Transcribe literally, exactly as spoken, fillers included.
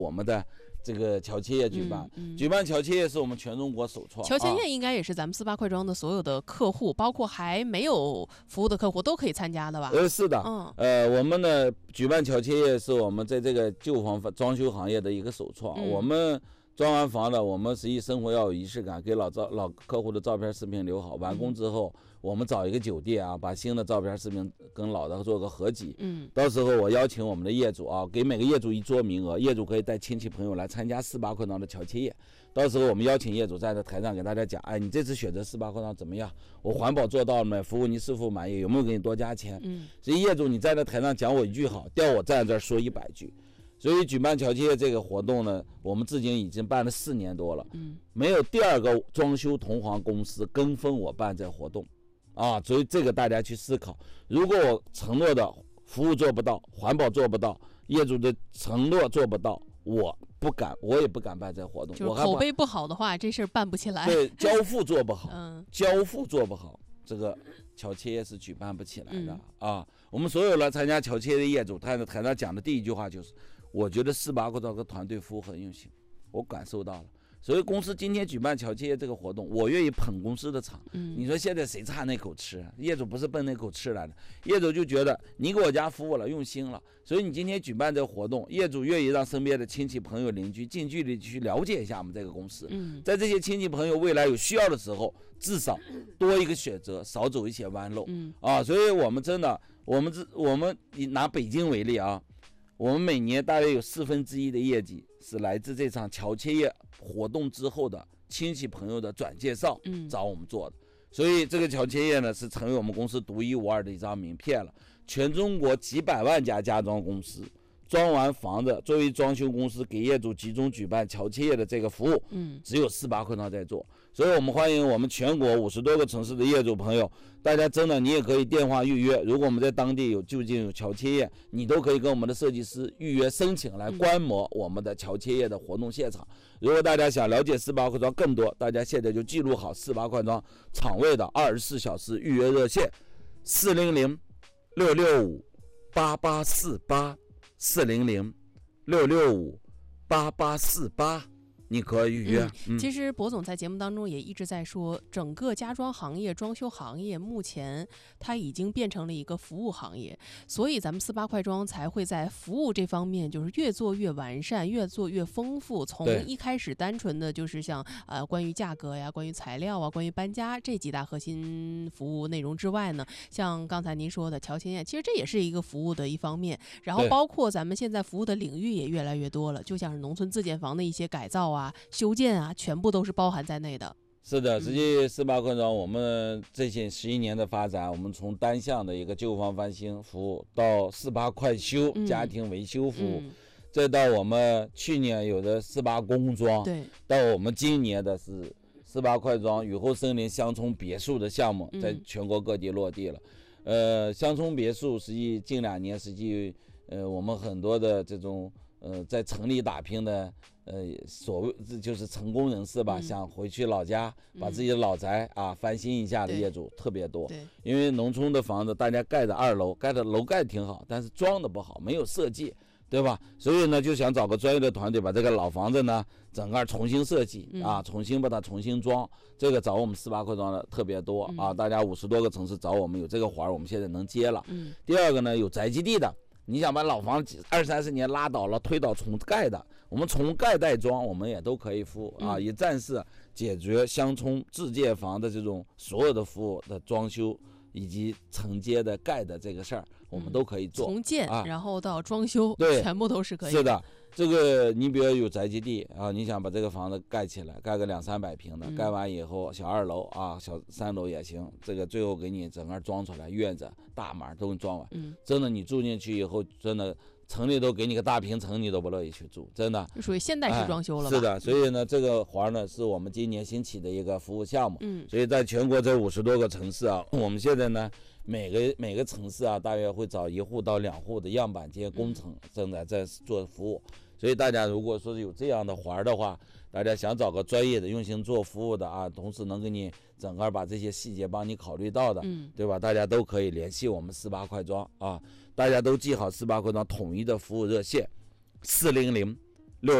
我们的这个乔迁夜举办、嗯嗯、举办乔迁夜是我们全中国首创。 乔迁夜应该也是咱们四八快装的所有的客户、啊、包括还没有服务的客户都可以参加的吧？ 呃，是的，嗯，呃，我们呢举办乔迁夜是我们在这个旧房装修行业的一个首创、嗯、我们装完房的，我们实际生活要有仪式感，给老照老客户的照片视频留好，完工之后、嗯、我们找一个酒店啊，把新的照片视频跟老的做个合集，嗯，到时候我邀请我们的业主啊，给每个业主一桌名额，业主可以带亲戚朋友来参加四八快装的乔迁夜。到时候我们邀请业主站在台上给大家讲，哎，你这次选择四八快装怎么样？我环保做到了没？服务你是否满意？有没有给你多加钱？嗯，所以业主你站在台上讲我一句好，调我站在这儿说一百句。所以举办乔迁夜这个活动呢，我们至今已经办了四年多了，嗯，没有第二个装修同行公司跟风我办这活动，啊，所以这个大家去思考，如果我承诺的服务做不到，环保做不到，业主的承诺做不到，我不敢，我也不敢办这活动。 就是口碑不好的话，这事儿办不起来。 对，交付做不好，嗯，交付做不好，这个乔迁夜是举办不起来的、嗯、啊。我们所有来参加乔迁夜的业主，他在台上讲的第一句话就是。我觉得四八快装和团队服务很用心，我感受到了。所以公司今天举办乔迁夜这个活动，我愿意捧公司的场。嗯，你说现在谁差那口吃？业主不是奔那口吃来的，业主就觉得你给我家服务了，用心了。所以你今天举办这个活动，业主愿意让身边的亲戚朋友邻居近距离去了解一下我们这个公司。嗯，在这些亲戚朋友未来有需要的时候，至少多一个选择，少走一些弯路。嗯，啊，所以我们真的，我们我们拿北京为例啊。我们每年大约有四分之一的业绩是来自这场乔迁夜活动之后的亲戚朋友的转介绍，找我们做的。所以这个乔迁夜呢，是成为我们公司独一无二的一张名片了。全中国几百万家家装公司装完房子，作为装修公司给业主集中举办乔迁夜的这个服务，嗯，只有四八快装在做。所以我们欢迎我们全国五十多个城市的业主朋友，大家真的你也可以电话预约。如果我们在当地有就近有乔迁夜，你都可以跟我们的设计师预约申请来观摩我们的乔迁夜的活动现场。如果大家想了解四八快装更多，大家现在就记录好四八快装场位的二十四小时预约热线：四零零六六五八八四八。四零零六六五八八四八，你可以预约、嗯嗯。其实博总在节目当中也一直在说，整个家装行业、装修行业目前它已经变成了一个服务行业，所以咱们四八快装才会在服务这方面就是越做越完善，越做越丰富。从一开始单纯的就是像呃关于价格呀、关于材料啊、关于搬家这几大核心服务内容之外呢，像刚才您说的乔迁夜，其实这也是一个服务的一方面。然后包括咱们现在服务的领域也越来越多了，就像是农村自建房的一些改造啊、修建啊，全部都是包含在内的。 是的，实际四八快装我们这些十一年的发展，我们从单向的一个旧房翻新服务到四八快修家庭维修服务、嗯、再到我们去年有的四八工装，对，到我们今年的是四八快装雨后森林乡村别墅的项目在全国各地落地了、嗯、呃，乡村别墅实际近两年实际呃我们很多的这种呃在城里打拼的呃，所谓就是成功人士吧、嗯，想回去老家把自己的老宅啊、嗯、翻新一下的业主特别多。对，因为农村的房子大家盖的二楼，盖的楼盖挺好，但是装的不好，没有设计，对吧？所以呢，就想找个专业的团队把这个老房子呢整个重新设计、嗯、啊，重新把它重新装。这个找我们四八快装的特别多、嗯、啊，大家五十多个城市找我们有这个活儿，我们现在能接了。嗯。第二个呢，有宅基地的。你想把老房子二三十年拉倒了推倒重盖的，我们重盖带装我们也都可以服务啊，也暂时解决乡村自建房的这种所有的服务的装修以及承接的盖的这个事儿，我们都可以做。 从建、啊、然后到装修， 对， 全部都是可以的。 是的，这个你比如有宅基地啊，你想把这个房子盖起来，盖个两三百平的、嗯，盖完以后小二楼啊、小三楼也行，这个最后给你整个装出来，院子、大门都给你装完。嗯，真的你住进去以后，真的城里都给你个大平层，你都不乐意去住，真的。 属于现代式装修了吧、 哎？是的，所以呢，这个活呢是我们今年新起的一个服务项目。嗯，所以在全国这五十多个城市啊，我们现在呢。每个每个城市啊，大约会找一户到两户的样板间工程正在在做服务，所以大家如果说是有这样的环的话，大家想找个专业的用心做服务的啊，同时能给你整个把这些细节帮你考虑到的，嗯，对吧？大家都可以联系我们四八快装啊，大家都记好四八快装统一的服务热线：四零零